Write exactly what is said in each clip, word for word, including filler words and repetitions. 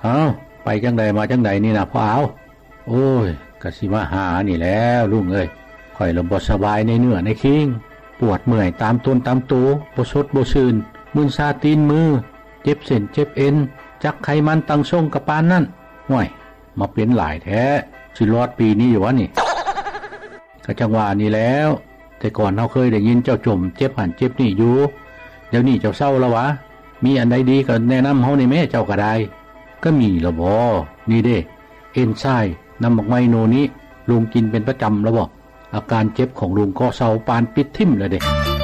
อ้าวไปจังใดมาจังใดนี่นะพ่อเอาโอ้ยกะสิมาหานี่แล้วลุงเอ้ยข่อยละบ่สบายในเนื้อในคิงปวดเมื่อยตามต้นตามตัวบ่สดบ่ชื่นมึนซาตีนมือเจ็บเส้นเจ็บเอ็นจักไขมันตั้งทรงกับปานนั่นห่วยมาเป็นหลายแท้สิรอดปีนี้อยู่วะนี่ก็จังหวะนี้แล้วแต่ก่อนเฮาเคยได้ยินเจ้าจมเจ็บหันเจ็บนี่อยู่เดี๋ยวนี้เจ้าเศร้าแล้ววะมีอันใดดีก็แนะนำเฮานี่แม่เจ้าก็ได้ก็มีละบ่นี่เด้เอนไซม์น้ำบักไม้โนนี้ลุงกินเป็นประจำแล้วบ่อาการเจ็บของลุงก็เศร้าปานปิดทิ่มเลยเด้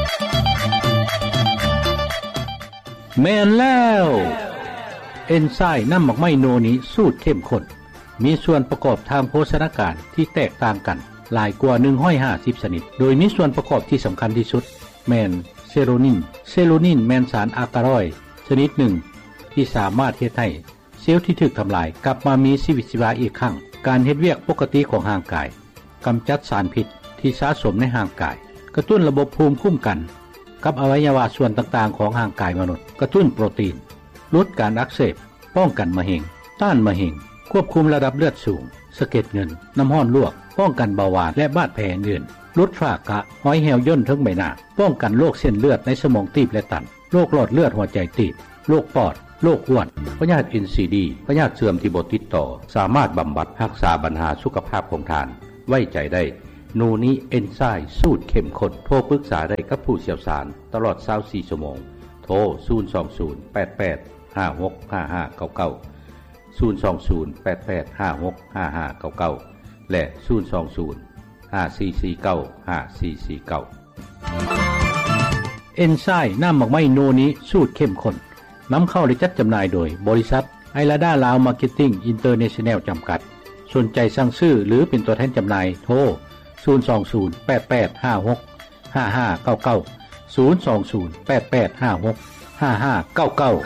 แม่นแล้วเอนไซม์น้ำบักไม้โนนี้สูตรเข้มข้นมีส่วนประกอบทางโภชนาการที่แตกต่างกันหลายกว่าหนึ่งร้อยห้าสิบชนิดโดยมีส่วนประกอบที่สำคัญที่สุดแมนเซโรนินเซโรนินแมนสารอากาลอยด์ชนิดหนึ่งที่สามารถเฮ็ดให้เซลล์ที่ถูกทำลายกลับมามีชีวิตชีวาอีกครั้งการเฮ็ดเวียกปกติของร่างกายกำจัดสารพิษที่สะสมในร่างกายกระตุ้นระบบภูมิคุ้มกันกับอวัยวะส่วนต่างๆของร่างกายมนุษย์กระตุ้นโปรตีนลดการอักเสบป้องกันมะเร็งต้านมะเร็งควบคุมระดับเลือดสูงสะเก็ดเงินน้ำห้อนลวกป้องกันเบาหวานและบาดแผลอื่นลดฝ้ากระห้อยแหวย่นทั้งใบหน้าป้องกันโรคเส้นเลือดในสมองตีบและตันโรคหลอดเลือดหัวใจตีบโรคปอดโรคอ้วนพยาธิ เอ็น ซี ดี พยาธิเสื่อมที่บ่ติดต่อสามารถบำบัดรักษาปัญหาสุขภาพของท่านไว้ใจได้โนนี้เอนไซม์สูตรเข้มข้นโทรปรึกษาได้กับผู้เชี่ยวชาญตลอดยี่สิบสี่ชั่วโมงโทรศูนย์ สอง ศูนย์ แปด แปด ห้า หก ห้า ห้า เก้า เก้า ศูนย์ สอง ศูนย์ แปด แปด ห้า หก ห้า ห้า เก้า เก้าและศูนย์ สอง ศูนย์ ห้า สี่ สี่ เก้า ห้า สี่ สี่ เก้าเอนไซม์น้ำหมักไม้โนนี้สูตรเข้มข้นนำเข้าและจัดจำหน่ายโดยบริษัทไอลาดาลาวมาร์เก็ตติ้งอินเตอร์เนชั่นแนลจำกัดสนใจสั่งซื้อหรือเป็นตัวแทนจำหน่ายโทรศูนย์ สอง ศูนย์ แปด แปด ห้า หก ห้า ห้า เก้า เก้า ศูนย์ สอง ศูนย์ แปด แปด ห้า หก ห้า ห้า เก้า เก้า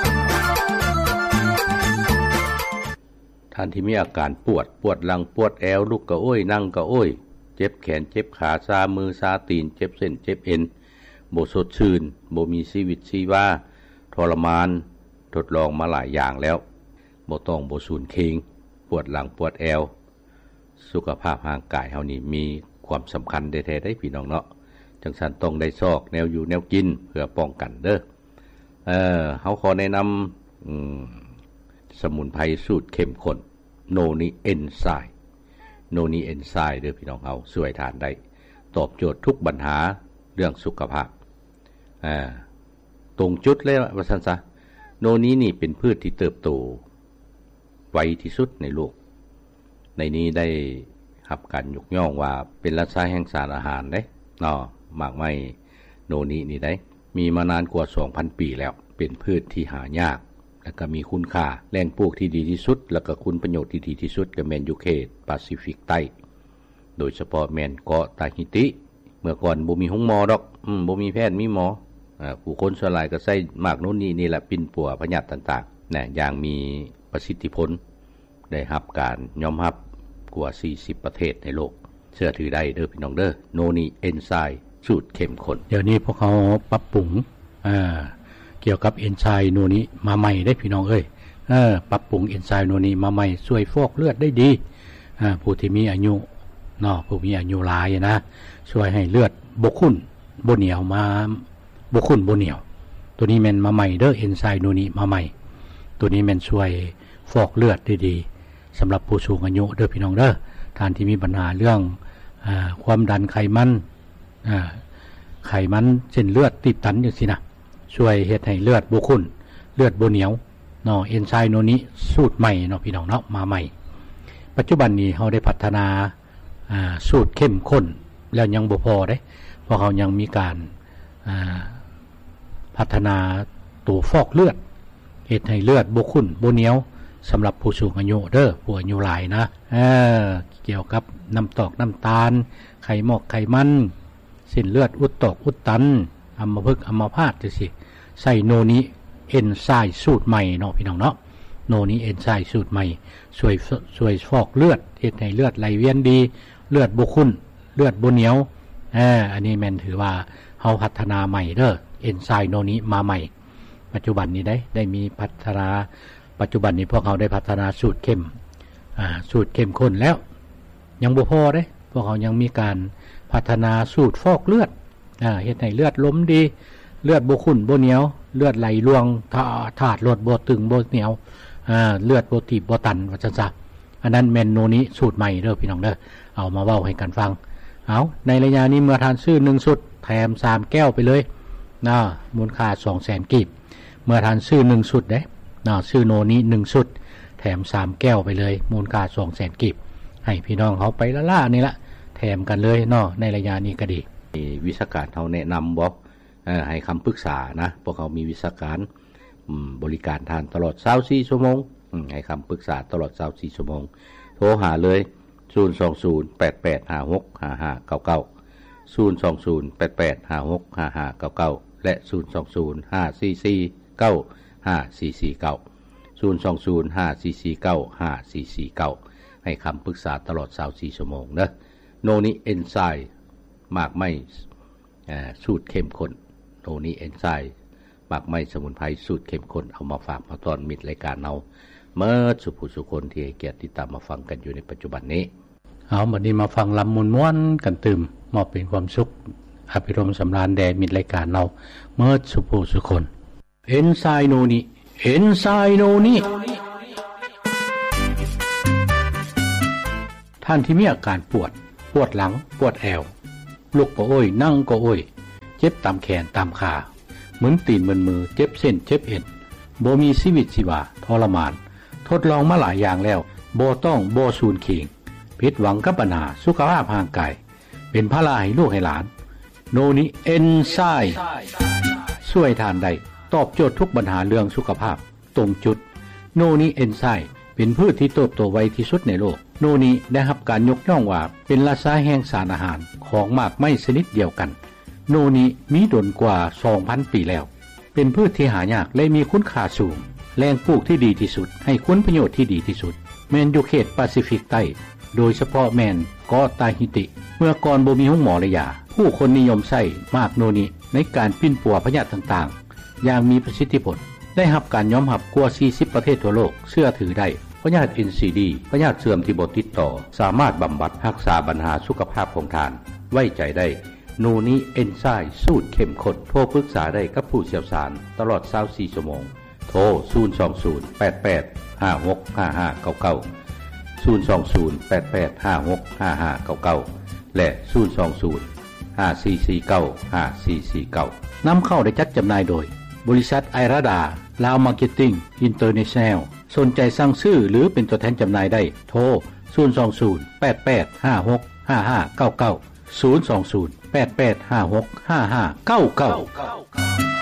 ท่านที่มีอาการปวดปวดหลังปวดแอวลุกกะโอ้ยนั่งกะโอ้ยเจ็บแขนเจ็บขาซามือซาตีนเจ็บเส้นเจ็บเอ็นบ่สดชื่นบ่มีชีวิตชีวาทรมานทดลองมาหลายอย่างแล้วบ่ต้องบ่สูญเคงปวดหลังปวดแอวสุขภาพร่างกายเฮานี่มีความสำคัญแท้ๆได้พี่น้องเนาะจังซั่นต้องได้ซอกแนวอยู่แนวกินเพื่อป้องกันเด้อเอ่อเฮาขอแนะนำอืมสมุนไพรสูตรเข้มข้นโนนี้เอนไซม์โนนี้เอนไซม์เด้อพี่น้องเฮาช่วยทานได้ตอบโจทย์ทุกปัญหาเรื่องสุขภาพอ่าตรงจุดเลยว่าซั่นซะโนนี้นี่เป็นพืชที่เติบโตไวที่สุดในโลกในนี้ได้รับการยกย่องว่าเป็นราชาแห่งสารอาหารเด้เนาะหมากไม้โนนี้นี่ได้มีมานานกว่า สองพัน ปีแล้วเป็นพืชที่หายากแล้วก็มีคุณค่าแหล่งปลูกที่ดีที่สุดแล้วก็คุณประโยชน์ที่ดีที่สุดก็แม่นอยู่เขตแปซิฟิกใต้โดยเฉพาะแม่นเกาะตาฮิติเมื่อก่อนบ่มีห้องหมอดอกอืมบ่มีแพทย์มีหมออ่าผู้คนส่วนหลายก็ใช้หมากโน่นนี่นี่แหละปิ่นปัวพยาธิต่างๆนะอย่างมีประสิทธิผลได้รับการยอมรับกว่าสี่สิบประเทศในโลกเชื่อถือได้เด้อพี่น้องเด้อโนนี้เอนไซม์สูตรเข้มข้นเดี๋ยวนี้พวกเขาปรับปรุงอ่าเกี่ยวกับเอนไซม์โนนี้มาใหม่ได้พี่น้องเอ้ยเออปรับปรุงเอนไซม์โนนี้มาใหม่ช่วยฟอกเลือดได้ดีอ่าผู้ที่มีอายุเนาะผู้มีอายุหลายนะช่วยให้เลือดบ่ข้นบ่เหนียวมาบ่ข้นบ่เหนียวตัวนี้แม่นมาใหม่เด้อเอนไซม์โนนี้มาใหม่ตัวนี้แม่นช่วยฟอกเลือดได้ดีสำหรับผู้สูงอายุเด้อพี่น้องเด้อท่านที่มีปัญหาเรื่องอ่าความดันไขมันอ่าไขมันเส้นเลือดติดตันจังซี่นะช่วยเฮ็ดให้เลือดบ่ข้นเลือดบ่เหนียวเนาะเอนไซม์โนนี้สูตรใหม่เนาะพี่น้องเนาะมาใหม่ปัจจุบันนี้เฮาได้พัฒนาอ่าสูตรเข้มข้นแล้วยังบ่พอเด้เพราะเขายังมีการอ่าพัฒนาตัวฟอกเลือดเฮ็ดให้เลือดบ่ข้นบ่เหนียวสำหรับผู้สูงอายุเด้อผู้อายุหลายนะเออเกี่ยวกับน้ำตอกน้ำตาลไขหมอกไขมันเส้นเลือดอุดตอกอุดตันอัมพฤกษ์อัมพาตจังซี่ใส่โนนี้เอนไซม์สูตรใหม่เนาะพี่น้องเนาะโนนี้เอนไซม์สูตรใหม่ช่วยช่วยฟอกเลือดเฮ็ดให้เลือดไหลเวียนดีเลือดบ่ข้นเลือดบ่เหนียวเอออันนี้แม่นถือว่าเฮาพัฒนาใหม่เด้อเอนไซม์โนนี้มาใหม่ปัจจุบันนี้ได้ได้มีพัฒนาปัจจุบันนี้พวกเขาได้พัฒนาสูตรเข้มอ่าสูตรเข้มข้นแล้วยังบ่พอเด้พวกเขายังมีการพัฒนาสูตรฟอกเลือดอ่าเฮ็ดให้เลือดล้มดีเลือดบ่ขุ่นบ่เหนียวเลือดไหลลวงถาดรดบ่ตึงบ่เหนียวอ่าเลือดบ่ตีบบ่ตันว่าซั่นซะอันนั้นแม่นโนนี้สูตรใหม่เด้อพี่น้องเด้อเอามาเว้าให้กันฟังเอาในระยะนี้เมื่อทานซื้อหนึ่งชุดแถมสามแก้วไปเลยนะมูลค่า สองแสน กีบเมื่อทานซื้อหนึ่งชุดเด้นะซื้อโนนี้หนึ่งชุดแถมสามแก้วไปเลยมูลค่า สองแสน กีบให้พี่น้องเขาไปละล่านี่ละแถมกันเลยเนาะในระยะนี้ก็ดีวิชาการเขาแนะนำบอกให้คำปรึกษานะพวกเขามีวิชาการบริการทานตลอดยี่สิบสี่ชั่วโมงให้คำปรึกษาตลอดยี่สิบสี่ชั่วโมงโทรหาเลยศูนย์ สอง ศูนย์ แปด แปด ห้า หก ห้า ห้า เก้า เก้า ศูนย์ สอง ศูนย์ แปด แปด ห้า หก ห้า ห้า เก้า เก้าและศูนย์ สอง ศูนย์ ห้า สี่ สี่ เก้า ห้า สี่ สี่ เก้า ศูนย์ สอง ศูนย์ ห้า สี่ สี่ เก้า ห้า สี่ สี่ เก้าให้คำปรึกษาตลอดยี่สิบสี่ชั่วโมงนะโนนี้เอนไซม์มากไม่สูตรเข้มข้นโนนี้เอนไซม์มากไม่สมุนไพรสูตรเข้มข้นเอามาฝากมาตอนมิดรายการเราเมื่อสุภุสุคนที่ให้เกียรติติดตามมาฟังกันอยู่ในปัจจุบันนี้เอาบัดนี้มาฟังลำมวนม้วนกันตื่มมอบเป็นความสุขอภิรมย์สำราญแด่มิตรรายการเราเมื่อสุภุสุคนเอนไซม์โนนี้เอนไซม์โนนี้ท่านที่มีอาการปวดปวดหลังปวดแอวลุกก็โอ้ยนั่งก็โอ้ยเจ็บตามแขนตามขาเหมือนตีนเหมือนมือเจ็บเส้นเจ็บเอ็นบ่มีชีวิตชีวาทรมานทดลองมาหลายอย่างแล้วบ่ต้องบ่สูญเข่งผิดหวังกับปัญหาสุขภาพร่างกายเป็นภาระให้ลูกให้หลานโนนี้เอนไซม์ช่วยทานได้ตอบโจทย์ทุกปัญหาเรื่องสุขภาพตรงจุดโนนี้เอนไซม์เป็นพืชที่เติบโตไวที่สุดในโลกโนนี้ได้รับการยกย่องว่าเป็นราชาแห่งสารอาหารของหมากไม้ชนิดเดียวกันโนนี้มีดนกว่า สองพัน ปีแล้วเป็นพืชที่หายากและมีคุณค่าสูงแหล่งปลูกที่ดีที่สุดให้คุณประโยชน์ที่ดีที่สุดแมนอยู่เขตแปซิฟิกใต้โดยเฉพาะแมนเกาะตาฮิติเมื่อก่อนบ่มีห้องหมอระยาผู้คนนิยมใช้มากโนนี้ในการปิ้นปัวพยาธิต่างๆอย่างมีประสิทธิผลได้รับการยอมรับกว่าสี่สิบประเทศทั่วโลกเชื่อถือได้พยาธิ เอ็น ซี ดี พยาธิเสื่อมที่บ่ติดต่อสามารถบำบัดรักษาปัญหาสุขภาพของทานไว้ใจได้โนนี้เอนไซม์สูตรเข้มข้นโทรปรึกษาได้กับผู้เชี่ยวชาญตลอดยี่สิบสี่ชั่วโมงโทรศูนย์ สอง ศูนย์ แปด แปด ห้า หก ห้า ห้า เก้า เก้า ศูนย์ สอง ศูนย์ แปด แปด ห้า หก ห้า ห้า เก้า เก้าและศูนย์ สอง ศูนย์ ห้า สี่ สี่ เก้า ห้า สี่ สี่ เก้านำเข้าได้จัดจำหน่ายโดยบริษัทไอราดาลาวมาร์เก็ตติ้งอินเตอร์เนชั่นแนลสนใจสั่งซื้อหรือเป็นตัวแทนจำหน่ายได้โทรศูนย์ สอง ศูนย์ แปด แปด ห้า หก ห้า ห้า เก้า เก้า ศูนย์ สอง ศูนย์ แปด แปด ห้า หก ห้า ห้า เก้า เก้า